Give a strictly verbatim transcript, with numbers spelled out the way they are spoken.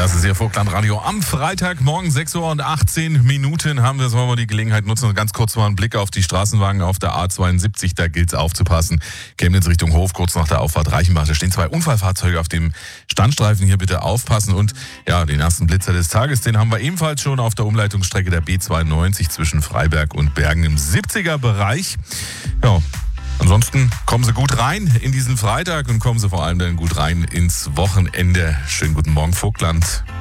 Das ist Ihr Vogtland-Radio am Freitag, morgen sechs Uhr und achtzehn Minuten haben wir, sollen wir die Gelegenheit nutzen und ganz kurz mal einen Blick auf die Straßenwagen auf der A zweiundsiebzig, da gilt es aufzupassen. Chemnitz Richtung Hof, kurz nach der Auffahrt Reichenbach, da stehen zwei Unfallfahrzeuge auf dem Standstreifen, hier bitte aufpassen. Und ja, den ersten Blitzer des Tages, den haben wir ebenfalls schon auf der Umleitungsstrecke der B zweiundneunzig zwischen Freiberg und Bergen im siebziger Bereich. Ja, ansonsten kommen Sie gut rein in diesen Freitag und kommen Sie vor allem dann gut rein ins Wochenende. Schönen guten Morgen, Vogtland.